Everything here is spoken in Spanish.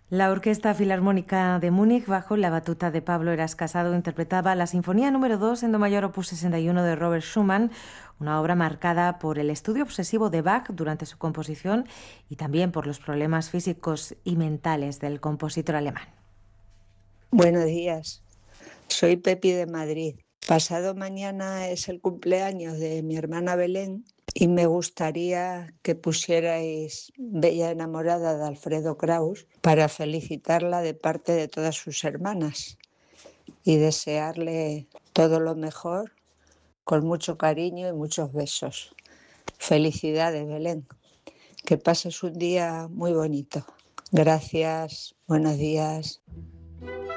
La Orquesta Filarmónica de Múnich, bajo la batuta de Pablo Heras Casado, interpretaba la Sinfonía número 2 en do mayor opus 61 de Robert Schumann, una obra marcada por el estudio obsesivo de Bach durante su composición y también por los problemas físicos y mentales del compositor alemán. Buenos días, soy Pepi de Madrid. Pasado mañana es el cumpleaños de mi hermana Belén y me gustaría que pusierais Bella enamorada de Alfredo Kraus para felicitarla de parte de todas sus hermanas y desearle todo lo mejor con mucho cariño y muchos besos. Felicidades, Belén. Que pases un día muy bonito. Gracias, buenos días.